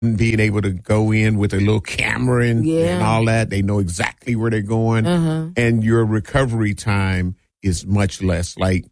being able to go in with a little camera and all that. They know exactly where they're going. And your recovery time is much less. Like,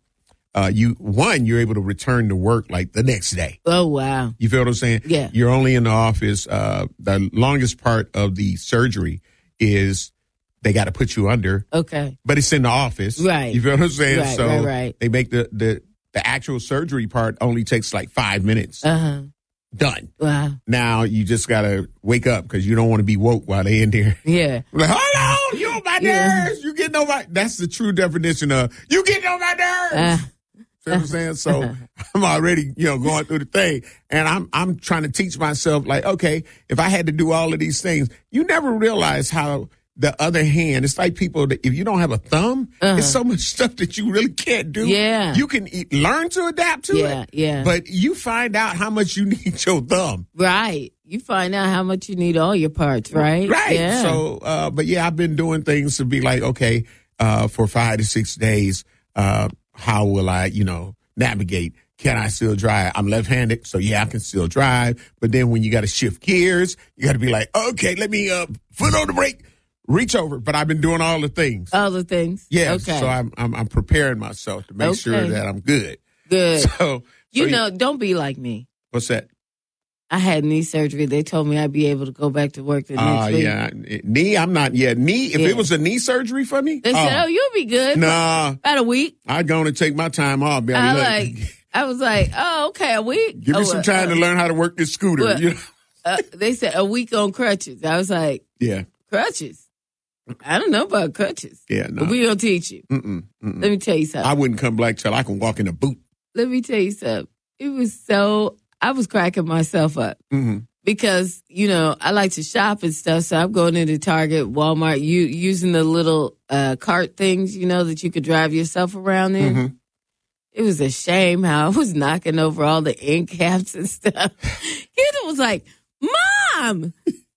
you're able to return to work like the next day. Oh, wow. You feel what I'm saying? Yeah. You're only in the office. The longest part of the surgery is they got to put you under. Okay. But it's in the office. Right. You feel what I'm saying? Right, so right. they make the actual surgery part only takes like 5 minutes. Done. Wow. Now you just got to wake up because you don't want to be woke while they're in there. Yeah. Like, hold on, you on my nerves. You getting on my... That's the true definition of, you getting on my nerves. See what I'm saying? So I'm already, going through the thing. And I'm trying to teach myself, like, okay, if I had to do all of these things, you never realize how the other hand, it's like people that if you don't have a thumb, there's so much stuff that you really can't do. Yeah. You can learn to adapt to it. Yeah. But you find out how much you need your thumb. Right. You find out how much you need all your parts, right? Right. Yeah. So, I've been doing things to be like, okay, for 5 to 6 days, how will I, navigate? Can I still drive? I'm left-handed, so I can still drive. But then when you got to shift gears, you got to be like, okay, let me foot on the brake, reach over. But I've been doing all the things. All the things. Yeah. Okay. So I'm preparing myself to make sure that I'm good. Good. So don't be like me. What's that? I had knee surgery. They told me I'd be able to go back to work the next week. Yeah. Knee, I'm not yet. Knee, if it was a knee surgery for me. They said, you'll be good. Nah. About a week. I'd go and take my time off. I was like, okay, a week? Give me some time to learn how to work this scooter. They said a week on crutches. I was like, crutches? I don't know about crutches. Yeah, no. But we going to teach you. Let me tell you something. I wouldn't come black till I can walk in a boot. Let me tell you something. It was I was cracking myself up. Because, I like to shop and stuff. So I'm going into Target, Walmart, using the little cart things, that you could drive yourself around in. It was a shame how I was knocking over all the end caps and stuff. Kendall was like, Mom,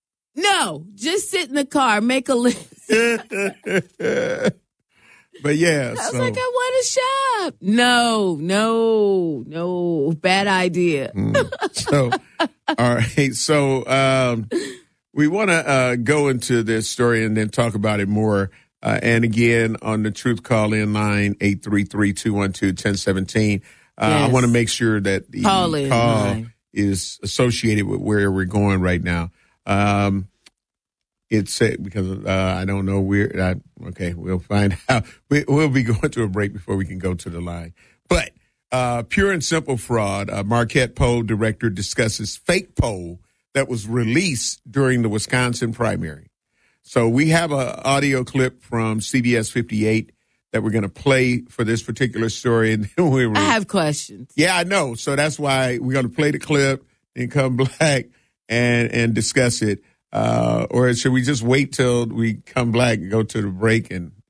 no, just sit in the car, make a list. But yeah. I was like, I want to shop. No, bad idea. All right. So we want to go into this story and then talk about it more. And again, on the Truth Call-In line, 833-212-1017. I want to make sure that the call is associated with where we're going right now. It's because I don't know where. Okay, we'll find out. We'll be going to a break before we can go to the line. But pure and simple fraud. Marquette poll director discusses fake poll that was released during the Wisconsin primary. So we have an audio clip from CBS 58 that we're going to play for this particular story. And then I have questions. Yeah, I know. So that's why we're going to play the clip and come back and discuss it. Or should we just wait till we come back and go to the break?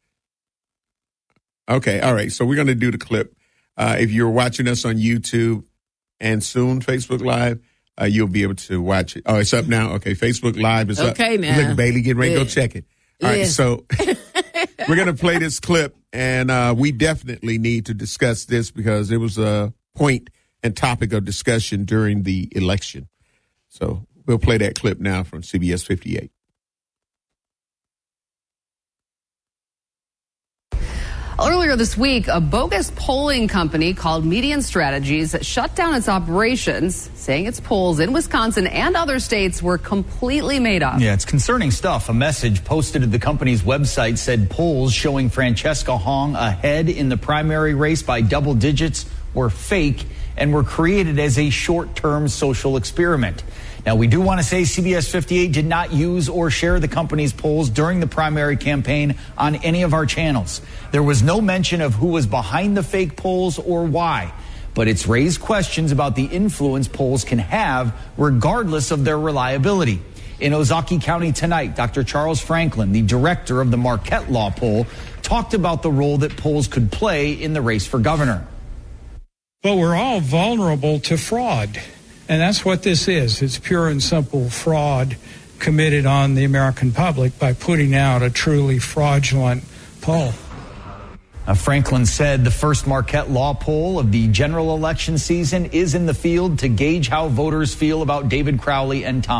Okay, all right. So we're going to do the clip. If you're watching us on YouTube and soon Facebook Live, you'll be able to watch it. Oh, it's up now? Okay, Facebook Live is up. Okay, now. Look, Bailey, get ready to go check it. All right, so we're going to play this clip, and we definitely need to discuss this because it was a point and topic of discussion during the election. So we'll play that clip now from CBS 58. Earlier this week, a bogus polling company called Median Strategies shut down its operations, saying its polls in Wisconsin and other states were completely made up. Yeah, it's concerning stuff. A message posted to the company's website said polls showing Francesca Hong ahead in the primary race by double digits were fake and were created as a short-term social experiment. Now, we do want to say CBS 58 did not use or share the company's polls during the primary campaign on any of our channels. There was no mention of who was behind the fake polls or why, but it's raised questions about the influence polls can have regardless of their reliability. In Ozaukee County tonight, Dr. Charles Franklin, the director of the Marquette Law Poll, talked about the role that polls could play in the race for governor. But we're all vulnerable to fraud. And that's what this is. It's pure and simple fraud committed on the American public by putting out a truly fraudulent poll. Franklin said the first Marquette Law Poll of the general election season is in the field to gauge how voters feel about David Crowley and Tom